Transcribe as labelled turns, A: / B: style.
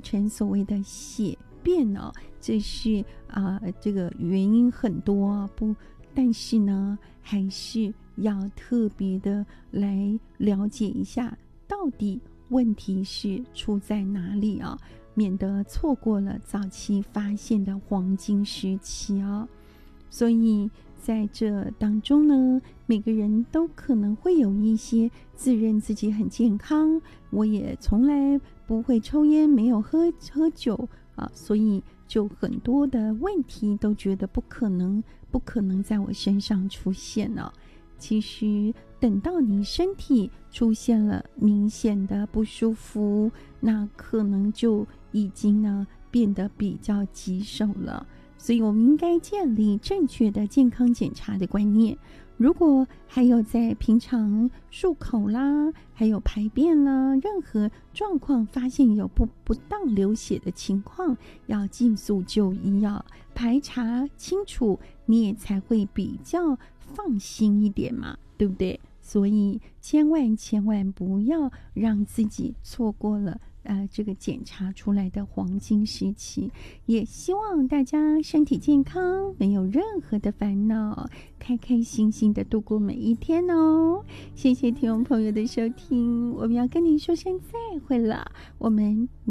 A: 成所谓的血便哦，这是这个原因很多但是呢，还是要特别的来了解一下，到底问题是出在哪里啊？免得错过了早期发现的黄金时期哦。所以在这当中呢，每个人都可能会有一些自认自己很健康，我也从来不会抽烟，没有喝酒所以就很多的问题都觉得不可能在我身上出现了。其实等到你身体出现了明显的不舒服，那可能就已经呢变得比较棘手了。所以我们应该建立正确的健康检查的观念。如果还有在平常漱口啦，还有排便啦，任何状况发现有不当流血的情况，要尽速就医排查清楚，你也才会比较放心一点嘛，对不对？所以千万不要让自己错过了这个检查出来的黄金时期。也希望大家身体健康，没有任何的烦恼，开开心心的度过每一天哦。谢谢听众朋友的收听，我们要跟您说声再会了，我们